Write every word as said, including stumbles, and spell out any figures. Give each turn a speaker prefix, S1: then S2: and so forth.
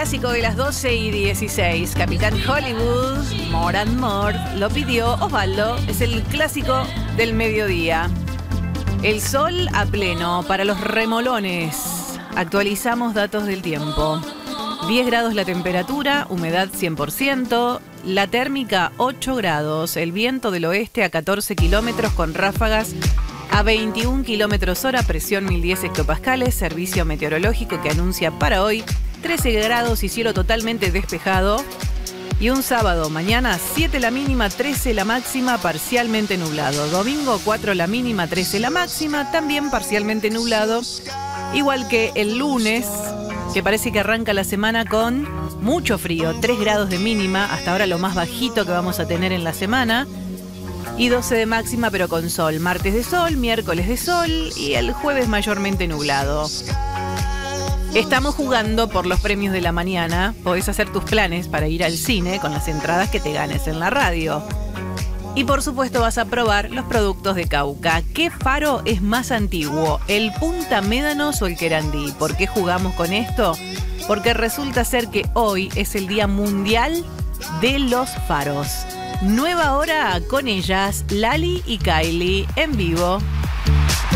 S1: clásico de las doce y dieciséis. Capitán Hollywood, More and More, lo pidió Osvaldo. Es el clásico del mediodía. El sol a pleno para los remolones. Actualizamos datos del tiempo. diez grados la temperatura, humedad cien por ciento, la térmica ocho grados, el viento del oeste a catorce kilómetros con ráfagas a veintiún kilómetros hora, presión mil diez hectopascales, servicio meteorológico que anuncia para hoy trece grados y cielo totalmente despejado. Y un sábado, mañana siete la mínima, trece la máxima, parcialmente nublado. Domingo cuatro la mínima, trece la máxima, también parcialmente nublado. Igual que el lunes, que parece que arranca la semana con mucho frío, tres grados de mínima, hasta ahora lo más bajito que vamos a tener en la semana. Y doce de máxima, pero con sol. Martes de sol, miércoles de sol y el jueves mayormente nublado. Estamos jugando por los premios de la mañana. Podés hacer tus planes para ir al cine con las entradas que te ganes en la radio. Y por supuesto vas a probar los productos de Cauca. ¿Qué faro es más antiguo? ¿El Punta Médanos o el Querandí? ¿Por qué jugamos con esto? Porque resulta ser que hoy es el Día Mundial de los Faros. Nueva hora con ellas, Lali y Kylie en vivo.